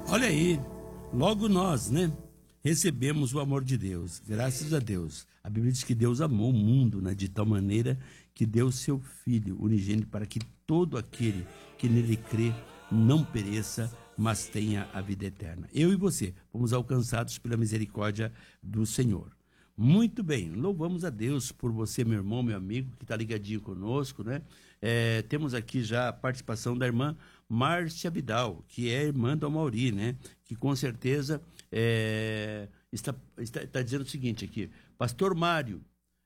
Olha aí, logo nós, né? Recebemos o amor de Deus, graças a Deus. A Bíblia diz que Deus amou o mundo, né, de tal maneira que deu seu Filho unigênito para que todo aquele que nele crê não pereça, mas tenha a vida eterna. Eu e você fomos alcançados pela misericórdia do Senhor. Muito bem, louvamos a Deus por você, meu irmão, meu amigo, que está ligadinho conosco, né? Temos aqui já a participação da irmã Márcia Vidal, que é irmã do Amauri, né? Que com certeza está dizendo o seguinte aqui: Pastor Mário,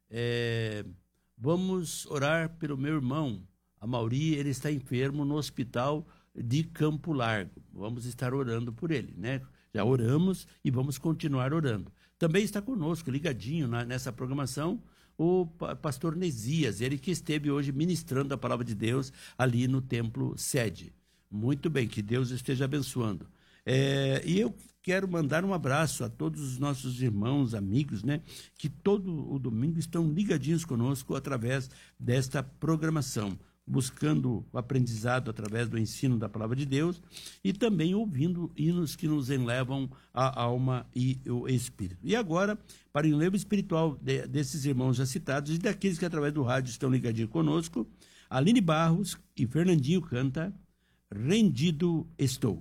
vamos orar pelo meu irmão Amauri, ele está enfermo no hospital de Campo Largo. Vamos estar orando por ele, né? Já oramos e vamos continuar orando. Também está conosco, ligadinho nessa programação, o pastor Nesias, ele que esteve hoje ministrando a palavra de Deus ali no templo sede. Muito bem, que Deus esteja abençoando. E eu quero mandar um abraço a todos os nossos irmãos, amigos, né, que todo o domingo estão ligadinhos conosco através desta programação, buscando o aprendizado através do ensino da palavra de Deus e também ouvindo hinos que nos enlevam a alma e o espírito. E agora, para o enlevo espiritual desses irmãos já citados e daqueles que através do rádio estão ligadinhos conosco, Aline Barros e Fernandinho canta Rendido Estou.